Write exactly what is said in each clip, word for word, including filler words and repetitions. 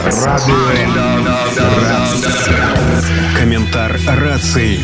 Каментар рацыі.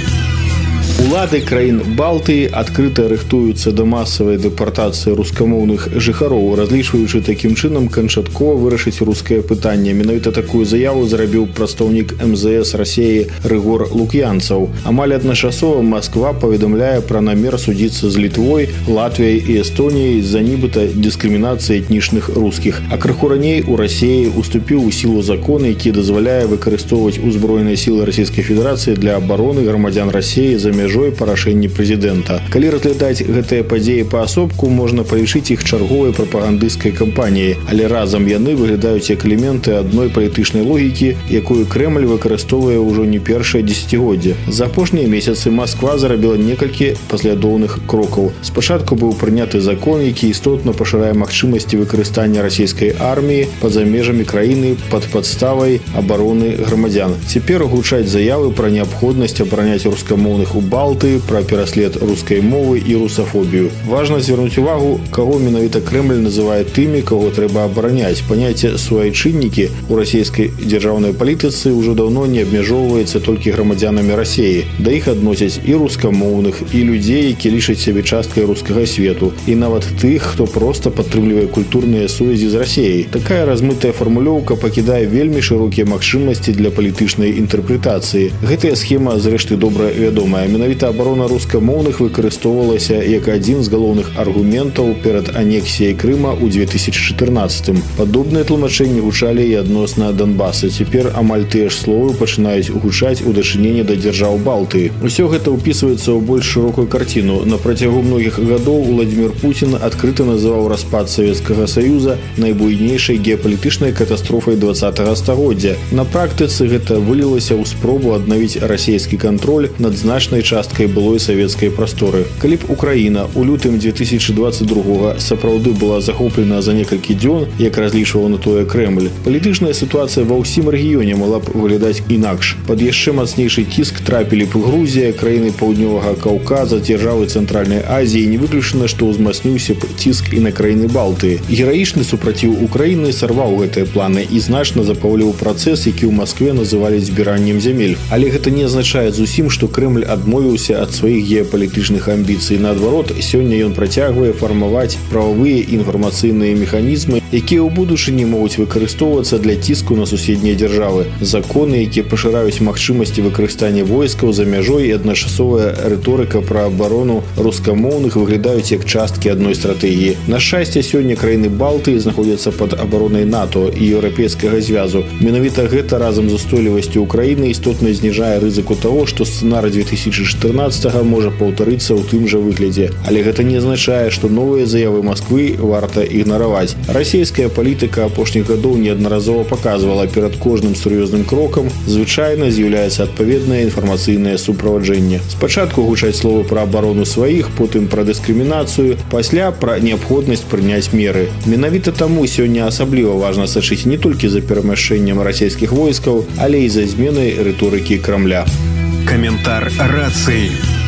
Улады краін Балтыі адкрыта рыхтуюцца да масавай дэпартацыі рускамоўных жыхароў, разлічваючы такім чынам канчаткова вырашыць рускае пытанне. Менавіта такую заяву зрабіў прадстаўнік эм зэ эс Расіі Рыгор Лук'янцаў. Амаль адначасова Масква паведамляе пра намер судзіцца з Літвой, Латвіяй і Эстоніяй з-за нібыта дыскрымінацыі этнічных рускіх. А крыху раней у Расіі уступіў у сілу закон, які дазваляе выкарыстоўваць узброеныя сілы Расійскай Федэрацыі для абароны грамадзян Расіі за мяжой парашэння прэзідэнта. Калі разглядаць гэтыя падзеі паасобку, можна палічыць іх чарговай прапагандысцкай кампаніяй, але разам яны выглядаюць як элементы адной палітычнай логікі, якую Крэмль выкарыстоўвае ўжо не першае дзесяцігоддзе. За апошнія месяцы Масква зарабіла некалькі паслядоўных крокаў. Спачатку быў прыняты закон, які істотна пашырае магчымасці выкарыстання расійскай арміі па-за межамі краіны пад падставай абароны грамадзян. Цяпер гучаць заявы пра неабходнасць абараняць рускамоўных у Балты, пра пераслед рускай мовы і русафобію. Важна звярнуць увагу, каго менавіта Крэмль называе тымі, каго трэба абараняць. Паняцце суайчыннікі ў расійскай дзяржаўнай палітыцы ўжо даўно не абмяжоўваецца толькі грамадзянамі Расіі. Да іх адносяць і рускамоўных, і людзей, які лічаць сябе часткай рускага свету, і нават тых, хто проста падтрымлівае культурныя сувязі з Расіяй. Такая размытая фармулёўка пакідае вельмі шырокія магчымасці для палітычнай інтэрпрэтацыі. Гэтая схема, зрэшты, добра вядомая. Менавіта абарона рускамоўных выкарыстоўвалася як адзін з галоўных аргументаў перад анексіяй Крыма ў дзве тысячы чатырнаццатым. Падобныя тлумачэнні гучалі і адносна Донбаса. Цяпер амаль тыя ж словы пачынаюць гучаць у дачыненні да дзяржаў Балтыі. Усё гэта ўпісваецца ў больш шырокую карціну. На працягу многіх гадоў Уладзімір Пуцін адкрыта называў распад Савецкага Саюза найбуйнейшай геапалітычнай катастрофай дваццатага стагоддзя. На практыцы гэта вылілася ў спробу аднавіць расійскі кантроль над значнай часткай былой савецкай прасторы. Калі б Украіна ў лютым дзве тысячы дваццаць другога сапраўды была захоплена за некалькі дзён, як разлічваў на тое Крэмль, палітычная сітуацыя ва ўсім рэгіёне мала б выглядаць інакш. Пад яшчэ мацнейшы ціск трапілі б Грузія, краіны паўднёвага Каўказа, дзяржавы Цэнтральнай Азіі, не выключана, што ўзмацніўся б ціск і на краіны Балтыі. Гераічны супраціў Украіны сарваў гэтыя планы і значна запаўліў працэс, які ў Маскве называлі збіраннем зямель. Але гэта не азначае зусім, што Крэмль адмовіўся ад сваіх геапалітычных амбіцый. Наадварот, сёння ён працягвае фармаваць прававыя інфармацыйныя механізмы, якія ў будучыні могуць выкарыстоўвацца для ціску на суседнія дзяржавы. Законы, якія пашыраюць магчымасці выкарыстання войскаў за мяжой, і адначасовая рыторыка пра абарону рускамоўных выглядаюць як часткі адной стратэгіі. На шчасце, сёння краіны Балтыі знаходзяцца пад абаронай НАТО і Еўрапейскага звязу. Менавіта гэта разам з устойлівасцю Украіны істотна зніжае рызыку таго, што сцэнарый дзве тысячы чатырнаццатага можа паўтарыцца ў тым жа выглядзе. Але гэта не азначае, што новыя заявы Масквы варта ігнараваць. Расійская палітыка апошніх гадоў неаднаразова паказвала, перад кожным сур'ёзным крокам звычайна з'яўляецца адпаведнае інфармацыйнае суправаджэнне. Спачатку гучаць словы пра абарону сваіх, потым пра дыскрымінацыю, пасля пра неабходнасць прыняць меры. Менавіта таму сёння асабліва важна сачыць не толькі за перамяшчэннем расійскіх войскаў, але і за зменай рыторыкі Крамля. Каментар рацыі.